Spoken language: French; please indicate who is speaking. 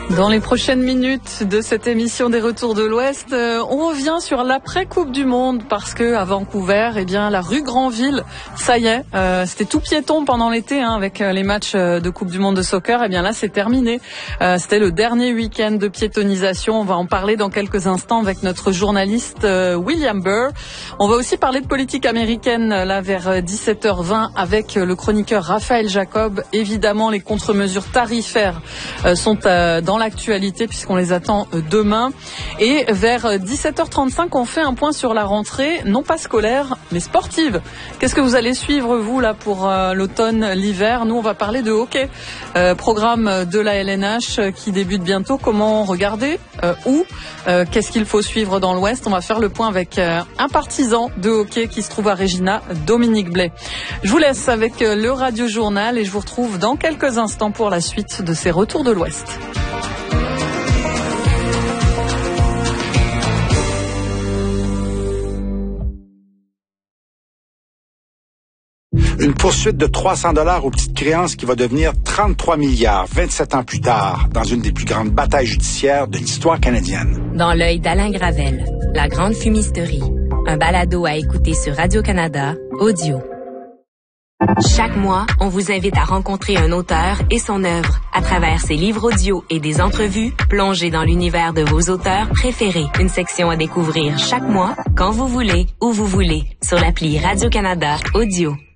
Speaker 1: Dans les prochaines minutes de cette émission des Retours de l'Ouest, on revient sur l'après-Coupe du Monde parce que à Vancouver, eh bien, la rue Granville, ça y est, c'était tout piéton pendant l'été avec les matchs de Coupe du Monde de soccer. Eh bien là, c'est terminé. C'était le dernier week-end de piétonisation. On va en parler dans quelques instants avec notre journaliste William Burr. On va aussi parler de politique américaine là vers 17h20 avec le chroniqueur Raphaël Jacob. Évidemment, les contre-mesures tarifaires sont dans l'actualité puisqu'on les attend demain. Et vers 17h35, on fait un point sur la rentrée, non pas scolaire, mais sportive. Qu'est-ce que vous allez suivre, vous, là, pour l'automne, l'hiver? Nous, on va parler de hockey. Programme de la LNH qui débute bientôt. Comment regarder? Où? Qu'est-ce qu'il faut suivre dans l'Ouest? On va faire le point avec un partisan de hockey qui se trouve à Regina, Dominique Blais. Je vous laisse avec le Radio Journal et je vous retrouve dans quelques instants pour la suite de ces Retours de l'Ouest.
Speaker 2: Une poursuite de 300 $ aux petites créances qui va devenir 33 milliards 27 ans plus tard dans une des plus grandes batailles judiciaires de l'histoire canadienne.
Speaker 3: Dans l'œil d'Alain Gravel, La Grande Fumisterie, un balado à écouter sur Radio-Canada, audio. Chaque mois, on vous invite à rencontrer un auteur et son œuvre. À travers ses livres audio et des entrevues, plongez dans l'univers de vos auteurs préférés. Une section à découvrir chaque mois, quand vous voulez, où vous voulez, sur l'appli Radio-Canada Audio.